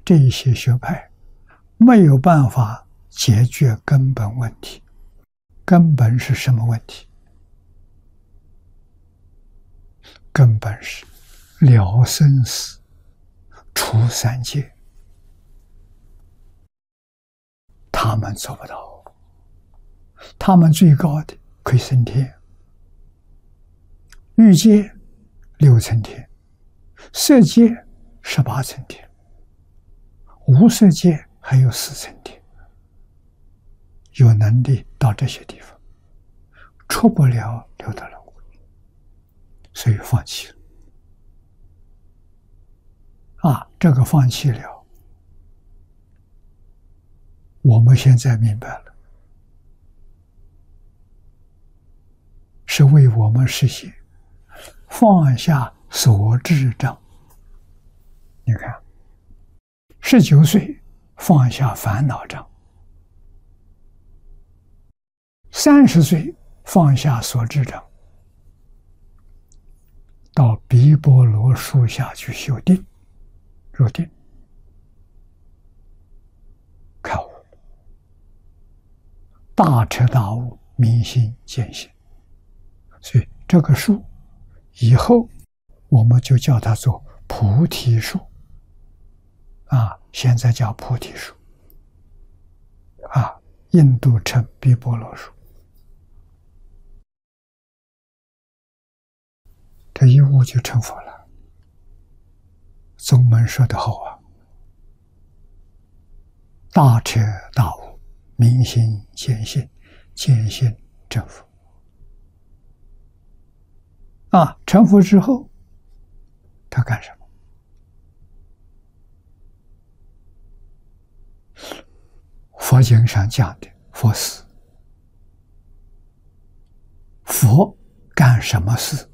这一些学派没有办法解决根本问题。根本是什么问题？根本是了生死、除三界。他们做不到，他们最高的可以升天，欲界6层天，色界18层天，无色界还有4层天。有能力到这些地方，出不了六道轮回，所以放弃了。这个放弃了，我们现在明白了，是为我们实现放下所知障。你看，19岁放下烦恼障，30岁放下所知障，到毗波罗树下去修定，入定，开悟，大彻大悟，明心见性。所以这个树以后我们就叫它做菩提树，现在叫菩提树，印度称毗波罗树。这一悟就成佛了。宗门说得好啊，大彻大悟，明心见性，见性成佛。成佛之后他干什么？佛经上讲的佛事，佛干什么事？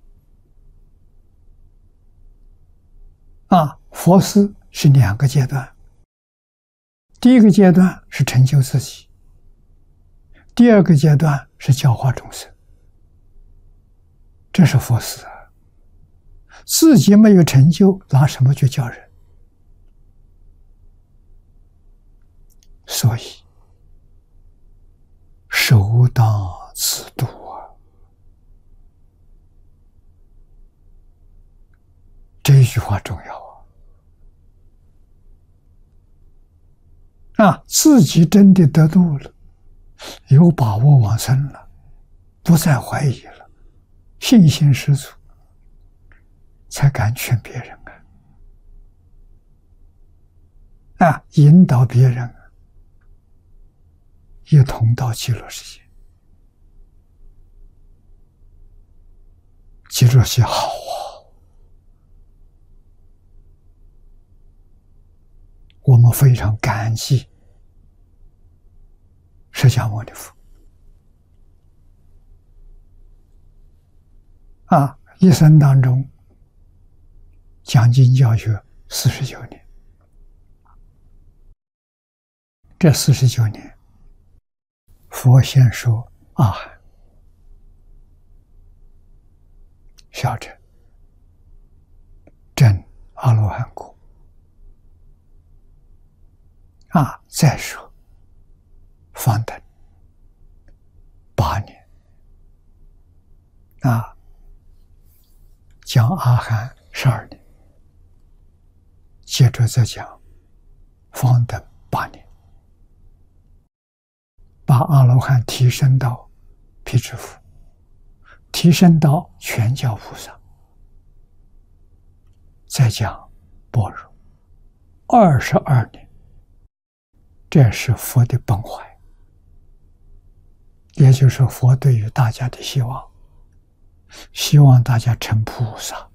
佛事是2个阶段，第一个阶段是成就自己，第二个阶段是教化众生。这是佛事自己没有成就，拿什么去教人？所以首当自度这一句话重要自己真的得度了，有把握往生了，不再怀疑了，信心十足，才敢劝别人引导别人一同到极乐世界。极乐世界好我们非常感激释迦牟尼佛一生当中讲经教学49年，这49年佛先说阿含、小乘、证阿罗汉果，再说方等8年，讲阿含12年，接着再讲方等8年，把阿罗汉提升到辟支佛，提升到全教菩萨，再讲般若22年。这是佛的本怀，也就是佛对于大家的希望，希望大家成菩萨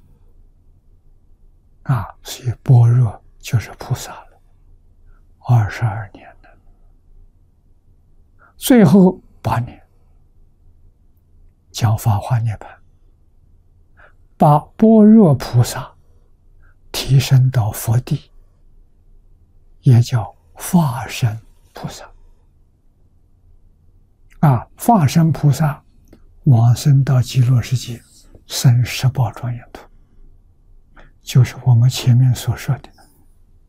所以般若就是菩萨了，22年了。最后8年讲法华涅槃，把般若菩萨提升到佛地，也叫化身菩萨化身菩萨往生到极乐世界生十宝庄严土，就是我们前面所说的